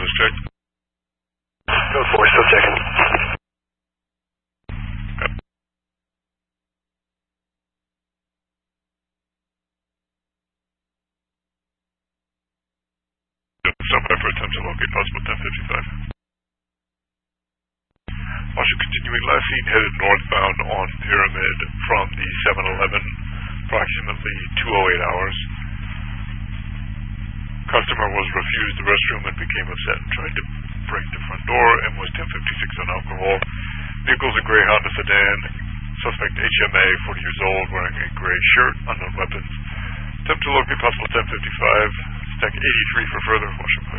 status check. Go 4, still checking. Okay. Standby for attempt to locate possible 1055. Marshal continuing last seen headed northbound on Pyramid from the 7-Eleven, approximately 2:08 hours. Customer was refused the restroom and became upset and tried to break the front door and was 1056 on alcohol. Vehicle's a gray Honda sedan. Suspect HMA, 40 years old, wearing a gray shirt, unknown weapons. Attempt to locate possible 1055. Stack 83 for further. Marshal.